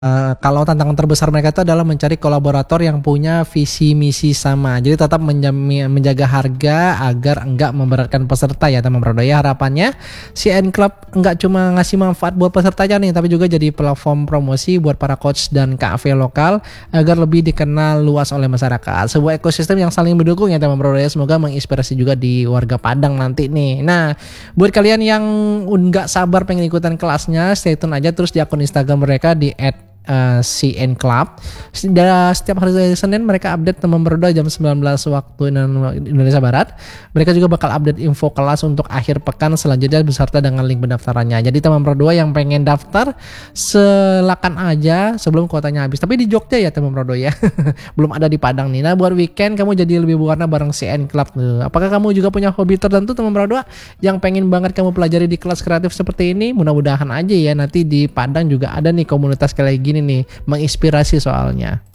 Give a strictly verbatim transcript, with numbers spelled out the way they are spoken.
Eee, kalau tantangan terbesar mereka itu adalah mencari kolaborator yang punya visi misi sama. Jadi tetap menjami menjaga harga agar enggak memberatkan peserta ya teman Bro ya. Harapannya si N Club enggak cuma ngasih manfaat buat pesertanya nih, tapi juga jadi platform promosi buat para coach dan kafe lokal agar lebih dikenal luas oleh masyarakat. Sebuah ekosistem yang saling mendukung ya teman Bro ya. Semoga menginspirasi juga di warga Padang nanti nih. Nah, buat kalian yang enggak sabar pengen ikutan kelasnya, stay tune aja terus di akun Instagram mereka di et Uh, C N Club. Setiap hari Senin mereka update teman berdua jam sembilan belas waktu Indonesia Barat. Mereka juga bakal update info kelas untuk akhir pekan selanjutnya beserta dengan link pendaftarannya. Jadi teman berdua yang pengen daftar silakan aja sebelum kuotanya habis. Tapi di Jogja ya teman berdua ya. Belum ada di Padang nih. Nah, buat weekend kamu jadi lebih berwarna bareng C N Club. Apakah kamu juga punya hobi tertentu teman berdua yang pengen banget kamu pelajari di kelas kreatif seperti ini? Mudah-mudahan aja ya nanti di Padang juga ada nih komunitas kayak gini nih, menginspirasi soalnya.